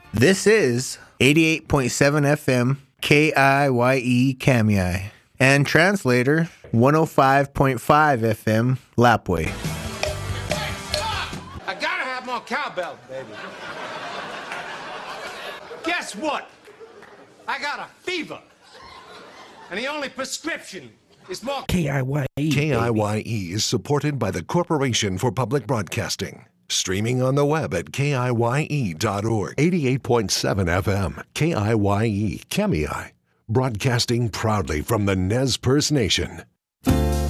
This is 88.7 FM KIYE Kamii and translator 105.5 FM Lapway. I gotta have more cowbell, baby. Guess what? I got a fever. And the only prescription is more KIYE. KIYE is supported by the Corporation for Public Broadcasting. Streaming on the web at KIYE.org. 88.7 FM, KIYE Kamii. Broadcasting proudly from the Nez Perce Nation.